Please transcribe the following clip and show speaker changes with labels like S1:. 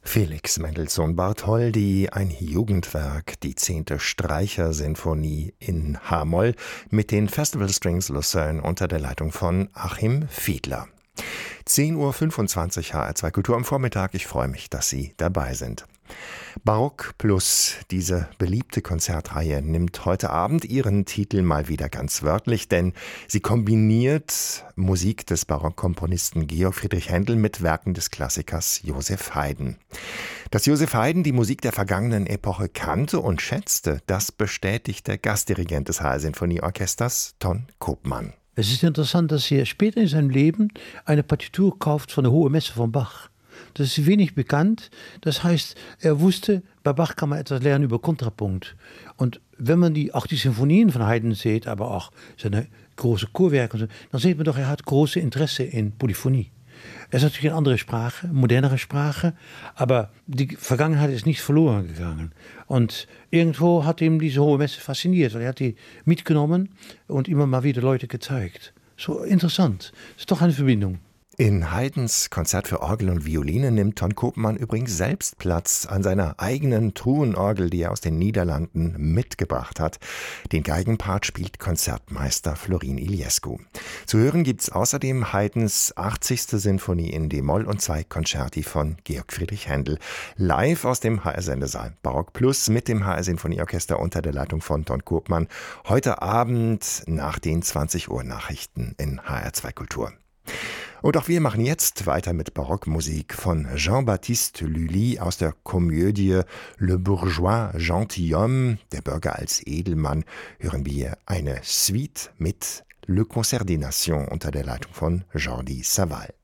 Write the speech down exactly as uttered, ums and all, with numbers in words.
S1: Felix Mendelssohn Bartholdy, ein Jugendwerk, die zehnte Streichersinfonie in H-Moll mit den Festival Strings Lucerne unter der Leitung von Achim Fiedler. zehn Uhr fünfundzwanzig H R zwei Kultur am Vormittag. Ich freue mich, dass Sie dabei sind. Barock Plus, diese beliebte Konzertreihe, nimmt heute Abend ihren Titel mal wieder ganz wörtlich, denn sie kombiniert Musik des Barockkomponisten Georg Friedrich Händel mit Werken des Klassikers Joseph Haydn. Dass Joseph Haydn die Musik der vergangenen Epoche kannte und schätzte, das bestätigt der Gastdirigent des H R Sinfonieorchesters, Ton Koopman.
S2: Es ist interessant, dass er später in seinem Leben eine Partitur kauft von der Hohe Messe von Bach. Das ist wenig bekannt. Das heißt, er wusste, bei Bach kann man etwas lernen über Kontrapunkt. Und wenn man die, auch die Sinfonien von Haydn sieht, aber auch seine große Chorwerke, und so, dann sieht man doch, er hat große Interesse in Polyphonie. Es ist natürlich eine andere Sprache, modernere Sprache, aber die Vergangenheit ist nicht verloren gegangen. Und irgendwo hat ihm diese Hohe Messe fasziniert, weil er hat die mitgenommen und immer mal wieder Leute gezeigt. So interessant. Das ist doch eine Verbindung.
S1: In Haydns Konzert für Orgel und Violine nimmt Ton Koopman übrigens selbst Platz an seiner eigenen Truhenorgel, die er aus den Niederlanden mitgebracht hat. Den Geigenpart spielt Konzertmeister Florin Iliescu. Zu hören gibt's außerdem Haydns achtzigste Sinfonie in D-Moll und zwei Concerti von Georg Friedrich Händel. Live aus dem H R-Sendesaal. Barock Plus mit dem H R-Sinfonieorchester unter der Leitung von Ton Koopman. Heute Abend nach den zwanzig Uhr Nachrichten in H R zwei Kultur. Und auch wir machen jetzt weiter mit Barockmusik von Jean-Baptiste Lully aus der Komödie Le Bourgeois Gentilhomme, der Bürger als Edelmann, hören wir eine Suite mit Le Concert des Nations unter der Leitung von Jordi Savall.